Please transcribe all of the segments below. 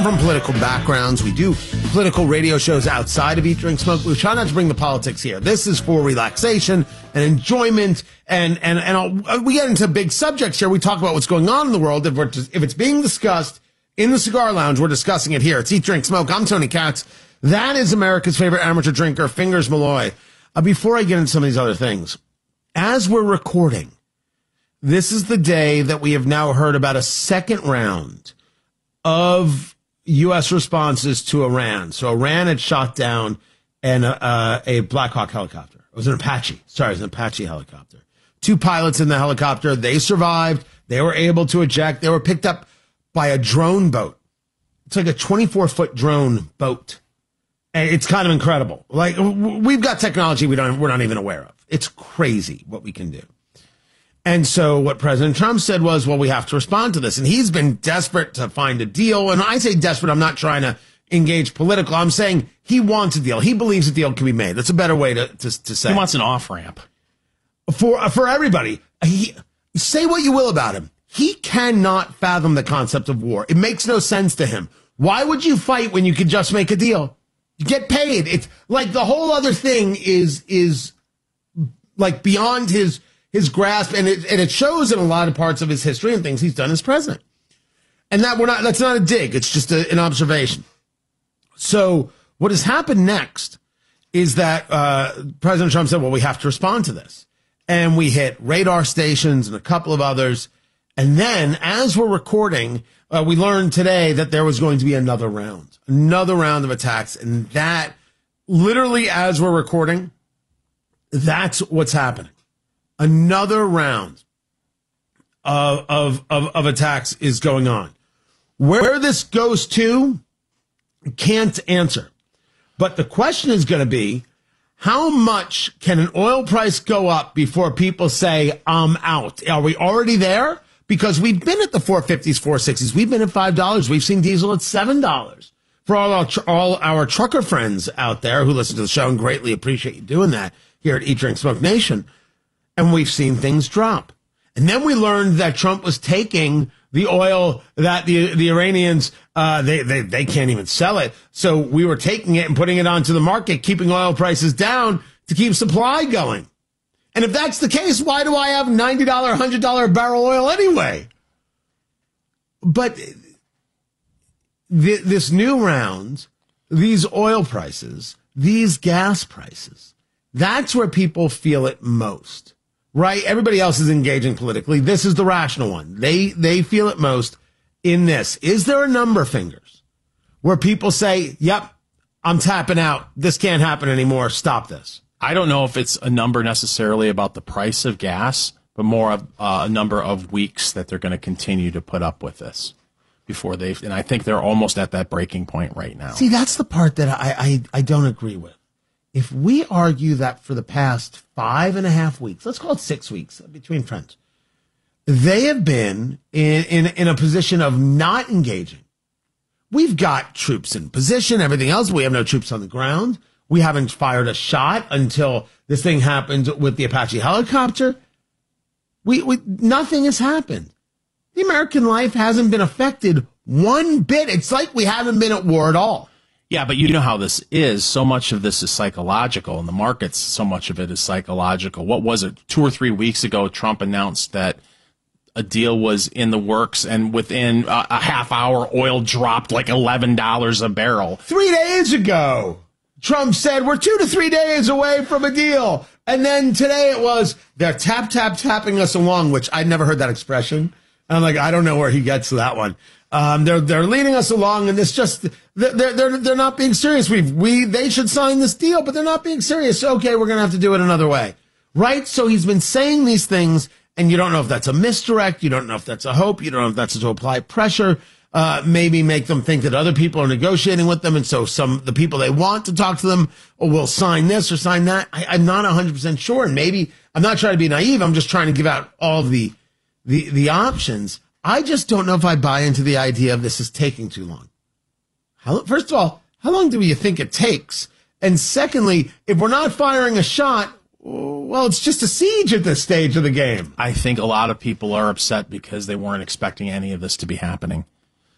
from political backgrounds. We do political radio shows outside of Eat, Drink, Smoke. We try not to bring the politics here. This is for relaxation and enjoyment, and we get into big subjects here. We talk about what's going on in the world. If it's being discussed in the cigar lounge, we're discussing it here. It's Eat, Drink, Smoke. I'm Tony Katz. That is America's favorite amateur drinker, Fingers Malloy. Before I get into some of these other things, as we're recording, this is the day that we have now heard about a second round of U.S. responses to Iran. So Iran had shot down a Black Hawk helicopter. It was an Apache. Sorry, it was an Apache helicopter. 2 pilots in the helicopter. They survived. They were able to eject. They were picked up by a drone boat. It's like a 24-foot drone boat. And it's kind of incredible. Like, we've got technology we're not even aware of. It's crazy what we can do. And so what President Trump said was, well, we have to respond to this. And he's been desperate to find a deal. And I say desperate, I'm not trying to engage political. I'm saying he wants a deal. He believes a deal can be made. That's a better way to say. He wants an off-ramp. For everybody. Say what you will about him. He cannot fathom the concept of war. It makes no sense to him. Why would you fight when you could just make a deal? You get paid. It's like the whole other thing is like beyond his grasp, and it shows in a lot of parts of his history and things he's done as president. And that's not a dig. It's just an observation. So what has happened next is that President Trump said, well, we have to respond to this. And we hit radar stations and a couple of others. And then as we're recording, we learned today that there was going to be another round of attacks. And that literally as we're recording, that's what's happening. Another round of attacks is going on. Where this goes to, can't answer. But the question is going to be, how much can an oil price go up before people say, I'm out? Are we already there? Because we've been at the 450s, 460s. We've been at $5. We've seen diesel at $7. For all our trucker friends out there who listen to the show and greatly appreciate you doing that here at Eat, Drink, Smoke Nation. And we've seen things drop. And then we learned that Trump was taking the oil that the Iranians, they can't even sell it. So we were taking it and putting it onto the market, keeping oil prices down to keep supply going. And if that's the case, why do I have $90, $100 barrel oil anyway? But this new round, these oil prices, these gas prices, that's where people feel it most. Right? Everybody else is engaging politically. This is the rational one. They feel it most in this. Is there a number, Fingers, where people say, yep, I'm tapping out. This can't happen anymore. Stop this. I don't know if it's a number necessarily about the price of gas, but more of a number of weeks that they're going to continue to put up with this before and I think they're almost at that breaking point right now. See, that's the part that I don't agree with. If we argue that for the past 5.5 weeks, let's call it 6 weeks between friends, they have been in a position of not engaging. We've got troops in position, everything else. We have no troops on the ground. We haven't fired a shot until this thing happened with the Apache helicopter. Nothing has happened. The American life hasn't been affected one bit. It's like we haven't been at war at all. Yeah, but you know how this is. So much of this is psychological, and the markets, so much of it is psychological. What was it? 2 or 3 weeks ago, Trump announced that a deal was in the works, and within a half hour, oil dropped like $11 a barrel. 3 days ago, Trump said, we're 2 to 3 days away from a deal. And then today it was, they're tapping us along, which I'd never heard that expression. I'm like, I don't know where he gets that one. They're leading us along, and it's just they're not being serious. They should sign this deal, but they're not being serious. Okay, we're gonna have to do it another way, right? So he's been saying these things, and you don't know if that's a misdirect, you don't know if that's a hope, you don't know if that's to apply pressure, maybe make them think that other people are negotiating with them, and so the people they want to talk to them will sign this or sign that. I'm not 100% sure, and maybe I'm not trying to be naive. I'm just trying to give out all the options. I just don't know if I buy into the idea of this is taking too long. First of all, how long do you think it takes? And secondly, if we're not firing a shot, well, it's just a siege at this stage of the game. I think a lot of people are upset because they weren't expecting any of this to be happening.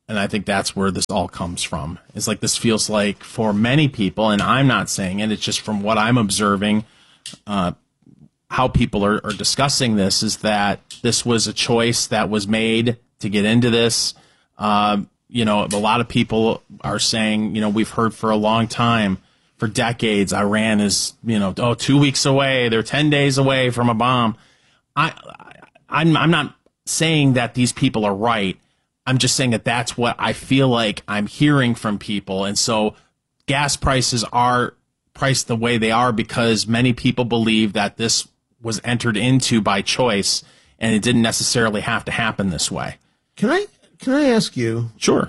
And I think that's where this all comes from. It's like this feels like for many people, and I'm not saying it, it's just from what I'm observing, how people are discussing this, is that this was a choice that was made to get into this. A lot of people are saying, we've heard for a long time, for decades, Iran is, 2 weeks away, they're 10 days away from a bomb. I'm not saying that these people are right. I'm just saying that that's what I feel like I'm hearing from people. And so gas prices are priced the way they are because many people believe that this was entered into by choice and it didn't necessarily have to happen this way. Can I ask you? Sure.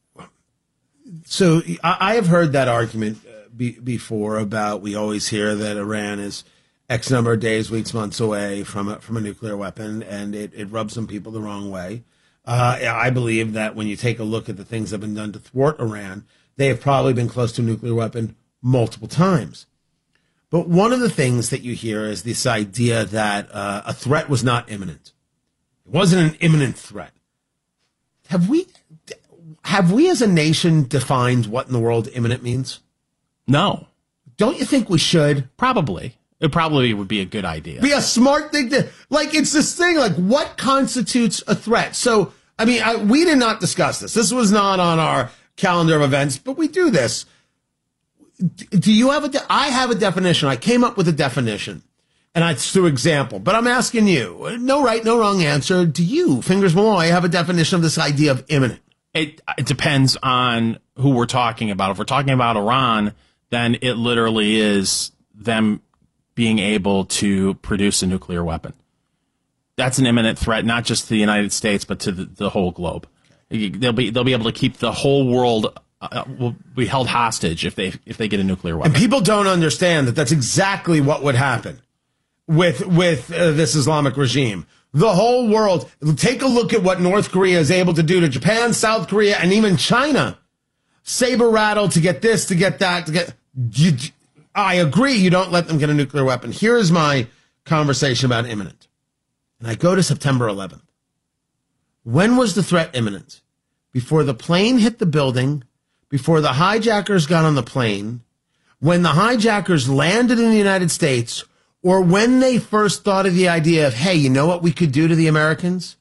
So I have heard that argument before about, we always hear that Iran is X number of days, weeks, months away from a nuclear weapon, and it rubs some people the wrong way. I believe that when you take a look at the things that have been done to thwart Iran, they have probably been close to a nuclear weapon multiple times. But one of the things that you hear is this idea that a threat was not imminent. It wasn't an imminent threat. Have we as a nation defined what in the world imminent means? No. Don't you think we should? Probably. It probably would be a good idea. Be a smart thing to, it's this thing, what constitutes a threat? So, we did not discuss this. This was not on our calendar of events, but we do this. Do you have I have a definition. I came up with a definition, and it's through example, but I'm asking you, no right, no wrong answer. Do you, Fingers Malloy, have a definition of this idea of imminent? It depends on who we're talking about. If we're talking about Iran, then it literally is them being able to produce a nuclear weapon. That's an imminent threat, not just to the United States, but to the whole globe. They'll be able to keep the whole world will be held hostage if they get a nuclear weapon. And people don't understand that that's exactly what would happen with this Islamic regime. The whole world. Take a look at what North Korea is able to do to Japan, South Korea, and even China. Saber rattle to get this, to get that, to get. I agree. You don't let them get a nuclear weapon. Here is my conversation about imminent. And I go to September 11th. When was the threat imminent? Before the plane hit the building, before the hijackers got on the plane, when the hijackers landed in the United States, or when they first thought of the idea of, hey, you know what we could do to the Americans?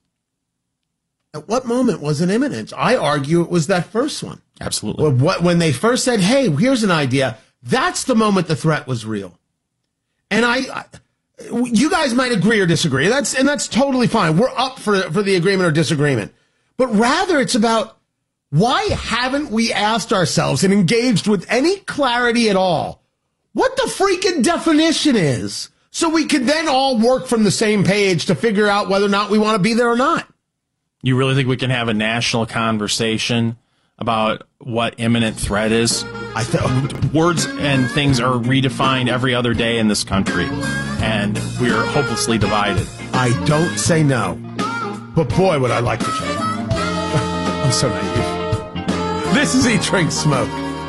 At what moment was it imminent? I argue it was that first one. Absolutely. When they first said, hey, here's an idea, that's the moment the threat was real. And you guys might agree or disagree. That's totally fine. We're up for the agreement or disagreement. But rather, it's about, why haven't we asked ourselves and engaged with any clarity at all what the freaking definition is, so we can then all work from the same page to figure out whether or not we want to be there or not? You really think we can have a national conversation about what imminent threat is? Words and things are redefined every other day in this country, and we're hopelessly divided. I don't say no, but boy, would I like to change. I'm so naive. This is Eat, Drink, Smoke.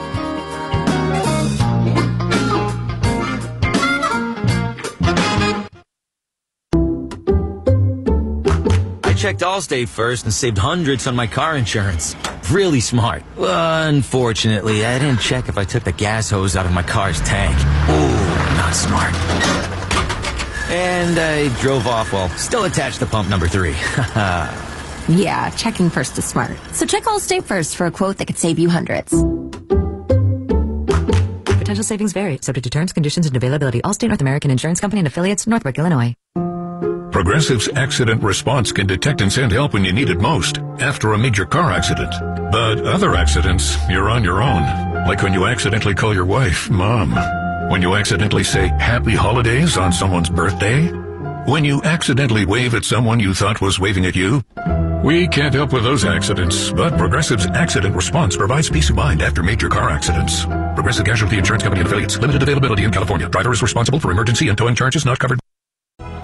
I checked Allstate first and saved hundreds on my car insurance. Really smart. Unfortunately, I didn't check if I took the gas hose out of my car's tank. Ooh, not smart. And I drove off while still attached to pump number 3. Yeah, checking first is smart. So check Allstate first for a quote that could save you hundreds. Potential savings vary, subject to terms, conditions, and availability. Allstate North American Insurance Company and affiliates, Northbrook, Illinois. Progressive's accident response can detect and send help when you need it most, after a major car accident. But other accidents, you're on your own. Like when you accidentally call your wife Mom. When you accidentally say Happy Holidays on someone's birthday. When you accidentally wave at someone you thought was waving at you. We can't help with those accidents, but Progressive's accident response provides peace of mind after major car accidents. Progressive Casualty Insurance Company and affiliates. Limited availability in California. Driver is responsible for emergency and towing charges not covered.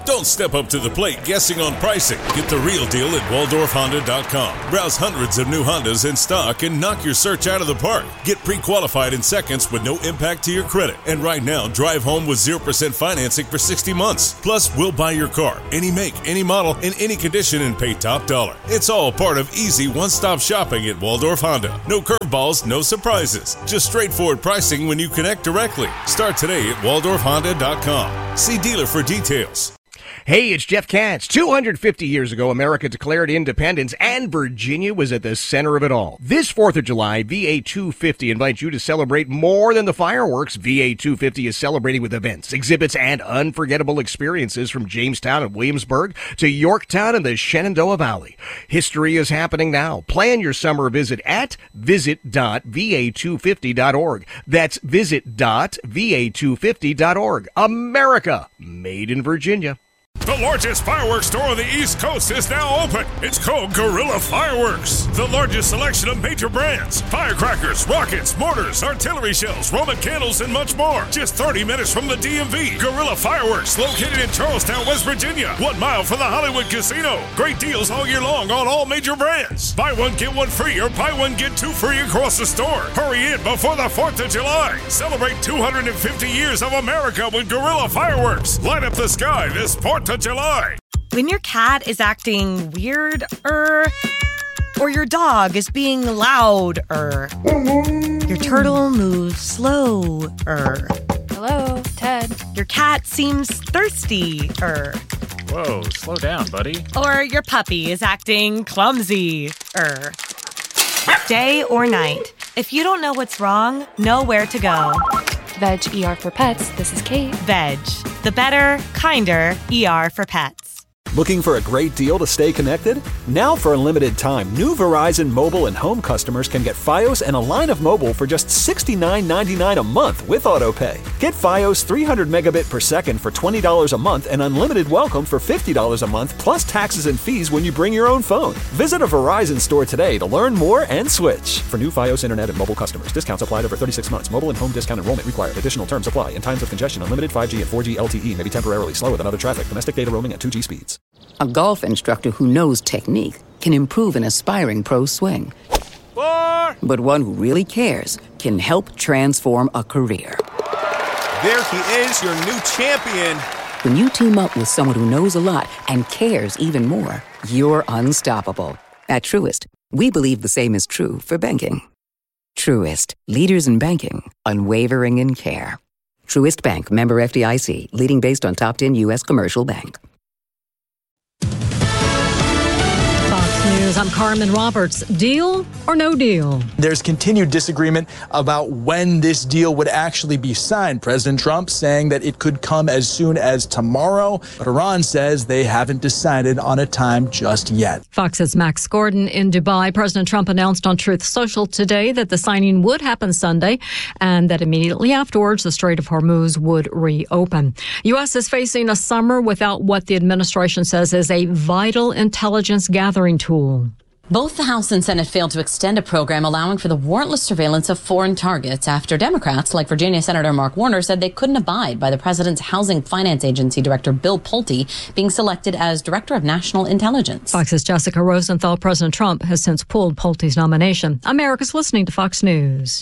Don't step up to the plate guessing on pricing. Get the real deal at WaldorfHonda.com. Browse hundreds of new Hondas in stock and knock your search out of the park. Get pre-qualified in seconds with no impact to your credit. And right now, drive home with 0% financing for 60 months. Plus, we'll buy your car, any make, any model, in any condition, and pay top dollar. It's all part of easy one-stop shopping at Waldorf Honda. No curveballs, no surprises. Just straightforward pricing when you connect directly. Start today at WaldorfHonda.com. See dealer for details. Hey, it's Jeff Katz. 250 years ago, America declared independence, and Virginia was at the center of it all. This 4th of July, VA 250 invites you to celebrate more than the fireworks. VA 250 is celebrating with events, exhibits, and unforgettable experiences from Jamestown and Williamsburg to Yorktown and the Shenandoah Valley. History is happening now. Plan your summer visit at visit.va250.org. That's visit.va250.org. America, made in Virginia. The largest fireworks store on the East Coast is now open. It's called Guerrilla Fireworks. The largest selection of major brands, firecrackers, rockets, mortars, artillery shells, Roman candles, and much more. Just 30 minutes from the DMV. Guerrilla Fireworks, located in Charlestown, West Virginia, 1 mile from the Hollywood Casino. Great deals all year long on all major brands. Buy one, get one free, or buy one, get two free across the store. Hurry in before the 4th of July. Celebrate 250 years of America with Guerrilla Fireworks. Light up the sky this 4th of July. When your cat is acting weird, or your dog is being loud, your turtle moves slow, Hello, Ted. Your cat seems thirsty, Whoa, slow down, buddy. Or your puppy is acting clumsy, Day or night, if you don't know what's wrong, know where to go. Veg ER for Pets, this is Kate. Veg, the better, kinder ER for pets. Looking for a great deal to stay connected? Now for a limited time, new Verizon mobile and home customers can get Fios and a line of mobile for just $69.99 a month with AutoPay. Get Fios 300 megabit per second for $20 a month and unlimited welcome for $50 a month plus taxes and fees when you bring your own phone. Visit a Verizon store today to learn more and switch. For new Fios internet and mobile customers, discounts applied over 36 months. Mobile and home discount enrollment required. Additional terms apply. In times of congestion, unlimited 5G and 4G LTE may be temporarily slower than other traffic. Domestic data roaming at 2G speeds. A golf instructor who knows technique can improve an aspiring pro's swing. But one who really cares can help transform a career. There he is, your new champion. When you team up with someone who knows a lot and cares even more, you're unstoppable. At Truist, we believe the same is true for banking. Truist, leaders in banking, unwavering in care. Truist Bank, member FDIC, leading based on top 10 U.S. commercial bank. News. I'm Carmen Roberts. Deal or no deal? There's continued disagreement about when this deal would actually be signed. President Trump saying that it could come as soon as tomorrow, but Iran says they haven't decided on a time just yet. Fox's Max Gordon in Dubai. President Trump announced on Truth Social today that the signing would happen Sunday and that immediately afterwards the Strait of Hormuz would reopen. U.S. is facing a summer without what the administration says is a vital intelligence gathering tool. Both the House and Senate failed to extend a program allowing for the warrantless surveillance of foreign targets after Democrats, like Virginia Senator Mark Warner, said they couldn't abide by the president's Housing Finance Agency Director Bill Pulte being selected as Director of National Intelligence. Fox's Jessica Rosenthal. President Trump has since pulled Pulte's nomination. America's listening to Fox News.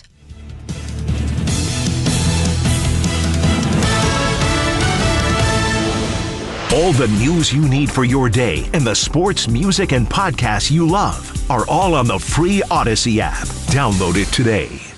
All the news you need for your day and the sports, music, and podcasts you love are all on the free Odyssey app. Download it today.